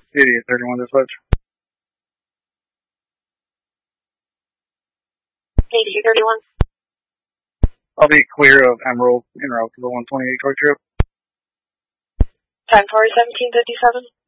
Idiot 31 dispatch. 8231. I'll be clear of Emerald en route to the 128 car trip. 10 for 1757.